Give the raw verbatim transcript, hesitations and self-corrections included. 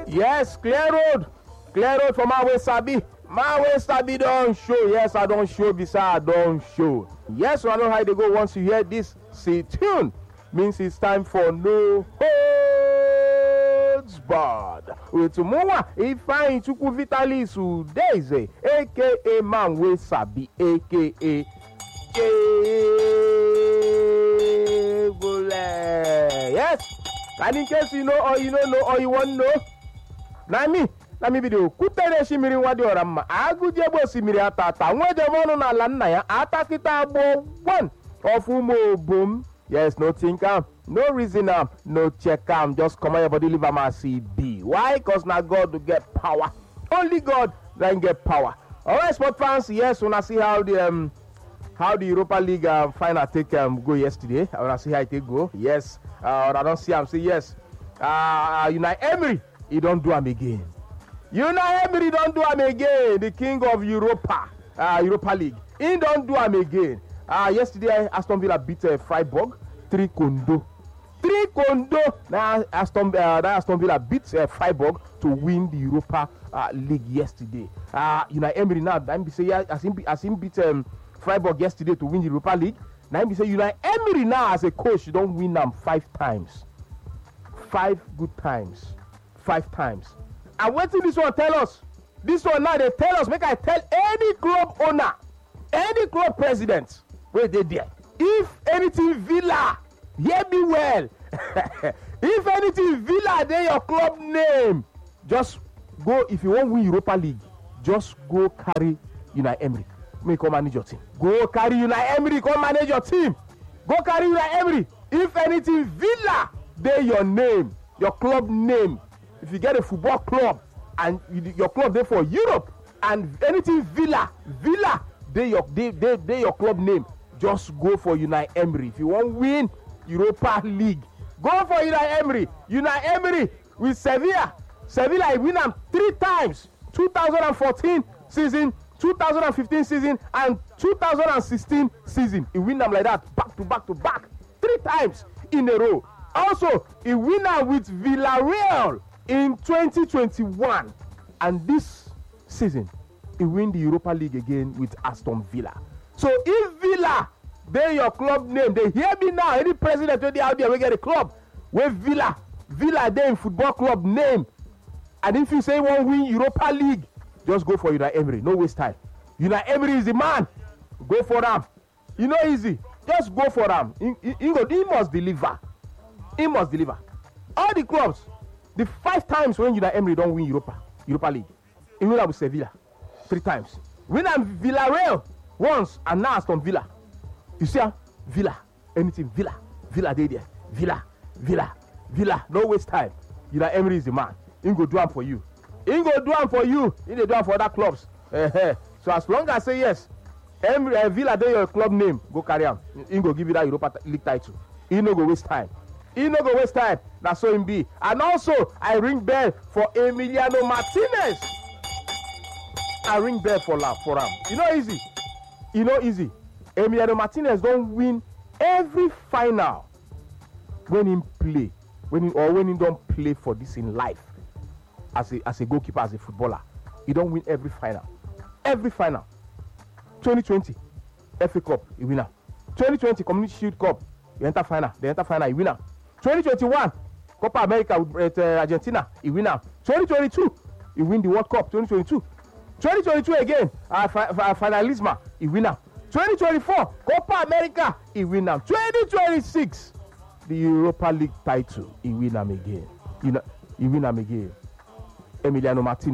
Yes, clear road. Clear road for my way Sabi. My way Sabi don't show. Yes, I don't show. Beside I don't show. Yes, I know how they go once you hear this. See tune. Means it's time for no holds barred. With Moa, if I took Vitalis Daisy, aka Man way Sabi, aka Yes. And in case you know or you don't know or you want to know, na me, na me video. Kutere shimiri wadi orama. Agu jebo simiri atata. Mweje mono na lanna ya. Atakita bo one of umo boom. Yes, no think am, no reason am, no check am. Just come on your body, leave am and see B. Why? Because now God will get power. Only God can get power. All right, sport fans. Yes, when I see how the um. How the Europa League uh, final take um, go yesterday. I want to see how it take go. Yes. Uh, I don't see him say yes. Uh, Unai Emery, he don't do him again. Unai Emery don't do him again. The king of Europa, uh, Europa League. He don't do him again. Uh, yesterday, Aston Villa beat uh, Freiburg three kondo. Three kondo. Now Aston, uh, Aston Villa beat uh, Freiburg to win the Europa uh, League yesterday. Uh, Unai Emery now, I'm say yeah, as him, as him beat um, Freiburg yesterday to win the Europa League. Now we say you like Emery now as a coach, you don't win them five times. Five good times. Five times. And what did this one tell us? This one now they tell us, make I tell any club owner, any club president, where they there. If anything Villa, hear me well. If anything Villa, they your club name. Just go, if you want win Europa League, just go carry Unai Emery. May come manage your team. Go carry Unai Emery, come manage your team. Go carry Unai Emery. If anything, Villa, they your name, your club name. If you get a football club and you, your club there for Europe and anything Villa, Villa, they your they, they, they your club name. Just go for Unai Emery. If you want win Europa League, go for Unai Emery. Unai Emery with Sevilla. Sevilla win them three times. twenty fourteen season. two thousand fifteen season and two thousand sixteen season. He win them like that, back to back to back, three times in a row. Also, he win them with Villarreal in twenty twenty-one. And this season, he win the Europa League again with Aston Villa. So if Villa, they your club name, they hear me now, any president when they out there, we get a club with Villa, Villa, they in football club name. And if you say you want win Europa League, just go for Unai Emery. No waste time. Unai Emery is the man. Go for them. You know easy. Just go for them. He, he, he, he must deliver. He must deliver. All the clubs, the five times when Unai Emery don't win Europa, Europa League, he win with Sevilla three times. Win at Villarreal once and now Aston Villa. You see how Villa, anything Villa, Villa they there, Villa, Villa, Villa. No waste time. Unai Emery is the man. He go do them for you. He go do them for you. He dey do them for other clubs. Uh-huh. So as long as I say yes, Emery, uh, Villa dey your club name, go carry him. He go give you that Europa League title. He no go waste time. He no go waste time. That's so him be. And also, I ring bell for Emiliano Martinez. I ring bell for la for him. You know easy. You know easy. Emiliano Martinez don't win every final when he play, when he, or when he don't play for this in life. As a as a goalkeeper, as a footballer, he don't win every final. Every final. twenty twenty F A Cup, he winner. twenty twenty Community Shield Cup, he enter final. They enter final, he winner. twenty twenty-one Copa America with uh, Argentina, he winner. twenty twenty-two he win the World Cup. twenty twenty-two twenty twenty-two again, uh, fi- fi- finalisma, he winner. twenty twenty-four Copa America, he winner. twenty twenty-six the Europa League title, he win them again. You know, he win them again. Emiliano Martinez.